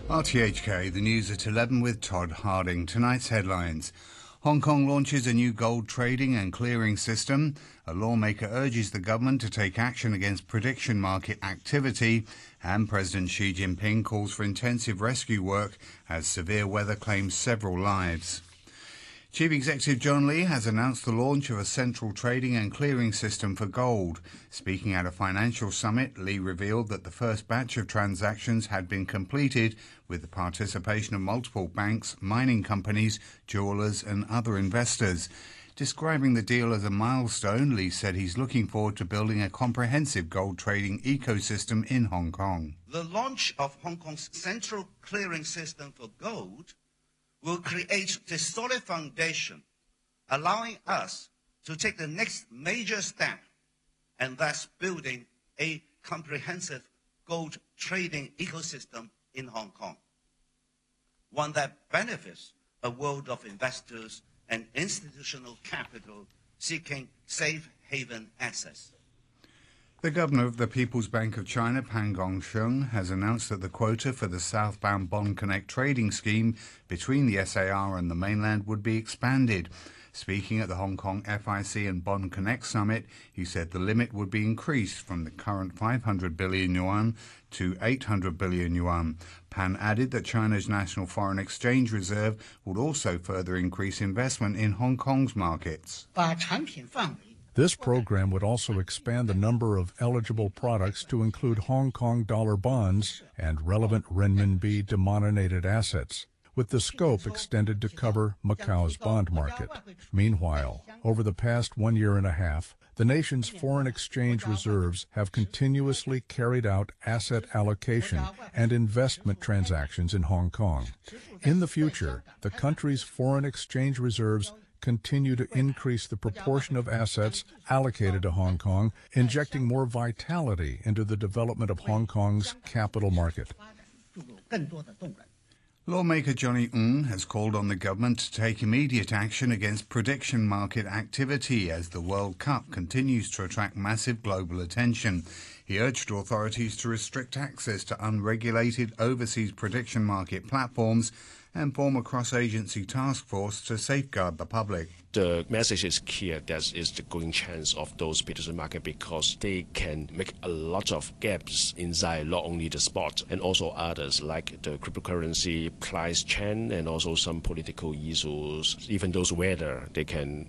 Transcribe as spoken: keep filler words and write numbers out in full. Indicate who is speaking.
Speaker 1: R T H K, the news at eleven with Todd Harding. Tonight's headlines. Hong Kong launches a new gold trading and clearing system. A lawmaker urges the government to take action against prediction market activity. And President Xi Jinping calls for intensive rescue work as severe weather claims several lives. Chief Executive John Lee has announced the launch of a central trading and clearing system for gold. Speaking at a financial summit, Lee revealed that the first batch of transactions had been completed with the participation of multiple banks, mining companies, jewelers and other investors. Describing the deal as a milestone, Lee said he's looking forward to building a comprehensive gold trading ecosystem in Hong Kong.
Speaker 2: The launch of Hong Kong's central clearing system for gold will create the solid foundation, allowing us to take the next major step, and thus building a comprehensive gold trading ecosystem in Hong Kong, one that benefits a world of investors and institutional capital seeking safe haven access.
Speaker 1: The governor of the People's Bank of China, Pan Gongsheng, has announced that the quota for the southbound Bond Connect trading scheme between the S A R and the mainland would be expanded. Speaking at the Hong Kong F I C and Bond Connect summit, he said the limit would be increased from the current five hundred billion yuan to eight hundred billion yuan. Pan added that China's national foreign exchange reserve would also further increase investment in Hong Kong's markets.
Speaker 3: This program would also expand the number of eligible products to include Hong Kong dollar bonds and relevant renminbi-denominated assets, with the scope extended to cover Macau's bond market. Meanwhile, over the past one year and a half, the nation's foreign exchange reserves have continuously carried out asset allocation and investment transactions in Hong Kong. In the future, the country's foreign exchange reserves continue to increase the proportion of assets allocated to Hong Kong, injecting more vitality into the development of Hong Kong's capital market.
Speaker 1: Lawmaker Johnny Ng has called on the government to take immediate action against prediction market activity as the World Cup continues to attract massive global attention. He urged authorities to restrict access to unregulated overseas prediction market platforms and form a cross-agency task force to safeguard the public.
Speaker 4: The message is clear that it's the growing chance of those prediction market because they can make a lot of gaps inside not only the sport and also others like the cryptocurrency price chain and also some political issues, even those weather, they can